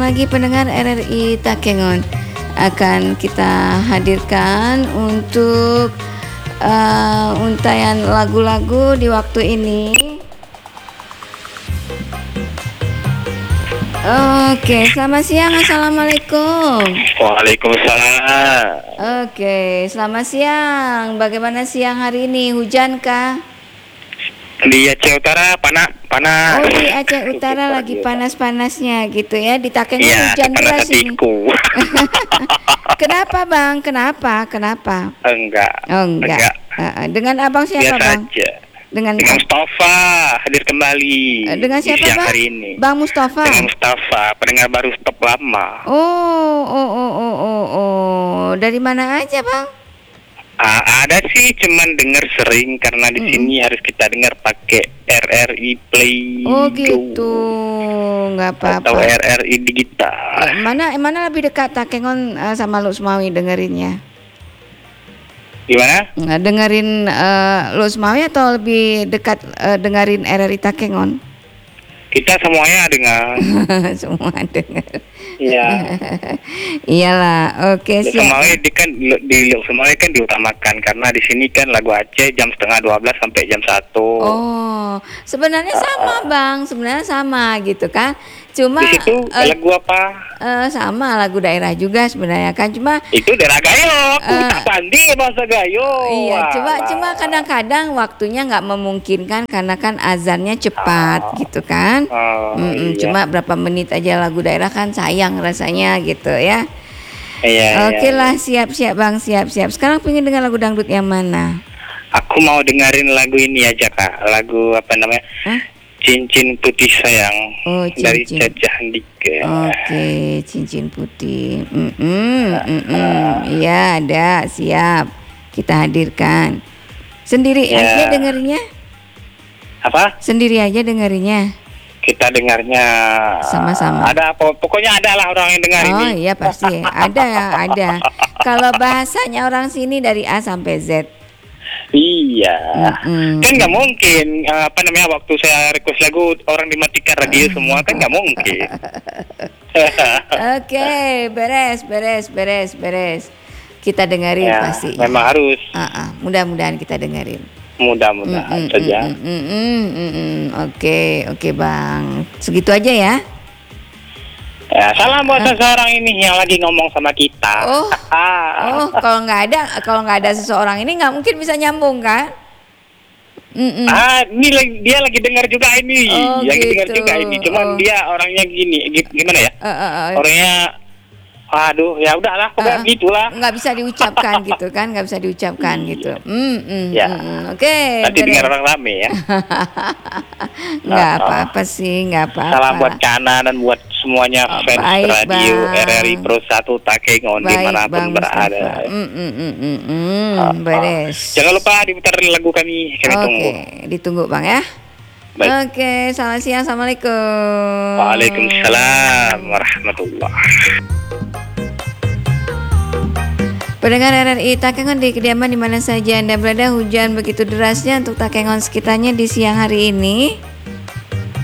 lagi pendengar RRI Takengon. Akan kita hadirkan untuk untayan lagu-lagu di waktu ini. Oke, selamat siang. Assalamualaikum. Waalaikumsalam. Oke, selamat siang. Bagaimana siang hari ini? Hujan kah? Di Aceh Utara panas. Oh, di Aceh Utara lagi panas-panasnya gitu ya. Di Takengon Iya, hujan deras ini. hatiku. Kenapa Bang? Kenapa? Enggak. Oh, enggak. Dengan Abang siapa Biasa Bang? aja. Dengan Mustafa hadir kembali. Dengan siapa di siang Bang? hari ini. Bang Mustafa. Dengan Mustafa, pendengar baru stop lama. Oh. Dari mana aja Bang? Ada sih, cuman dengar sering karena di sini harus kita dengar pakai RRI Play. Oh gitu, nggak apa-apa. Atau RRI digital. Mana lebih dekat Takengon sama Lusmawi dengerinnya? Gimana? Dengerin Lusmawi atau lebih dekat dengerin RRI Takengon? Kita semuanya dengar. Semua dengar. Iya. Iyalah, oke siap. Semuanya kan diutamakan karena di sini kan lagu Aceh jam 11:30 sampai jam 1. Oh, sebenarnya sama Bang, sebenarnya sama gitu kan. Cuma di situ lagu apa? Sama lagu daerah juga sebenarnya kan, cuma itu daerah Gayo. Aku tak pandai bahasa Gayo. Iya, cuma kadang-kadang waktunya nggak memungkinkan karena kan azannya cepat gitu kan. Iya. Cuma berapa menit aja lagu daerah kan sayang rasanya gitu ya. Iya. Oke lah, siap-siap Bang, siap-siap. Sekarang pengen dengar lagu dangdut yang mana? Aku mau dengerin lagu ini aja Kak. Lagu apa namanya? Cincin Putih Sayang. Oh, dari cincin. Caca Handika. Oke, cincin putih. Iya, ada, siap. Kita hadirkan. Sendiri aja dengerinnya? Apa? Sendiri aja dengerinnya. Kita dengarnya sama-sama. Ada pokoknya ada lah orang yang dengar ini. Oh iya pasti ada. Kalau bahasanya orang sini dari A sampai Z. Iya. Kan nggak mungkin waktu saya request lagu orang dimatikan radio semua kan nggak mungkin. Oke, beres. Kita dengerin ya, pasti. Memang harus. Mudah-mudahan kita dengerin. Mudah-mudahan saja. Oke Bang. Segitu aja ya. Ya, salam buat seseorang ini yang lagi ngomong sama kita. Kalau nggak ada seseorang ini nggak mungkin bisa nyambung kan? Ini dia lagi dengar juga ini. Dengar juga ini. Cuman dia orangnya gimana ya? Orangnya ya udahlah, pokoknya gitulah. Nggak bisa diucapkan gitu kan? Nggak bisa diucapkan gitu. Oke. Nanti dengar orang rame ya. Nggak apa-apa sih, nggak apa-apa. Salam buat Kana dan buat semuanya fans radio RRI Pro 1 Takengon dimanapun berada. Beres. Jangan lupa diputar lagu kami tunggu. Ditunggu Bang ya. Baik. Oke, selamat siang. Assalamualaikum. Waalaikumsalam warahmatullahi. Pendengar RRI Takengon di kediaman di mana saja Anda berada, hujan begitu derasnya untuk Takengon sekitarnya di siang hari ini.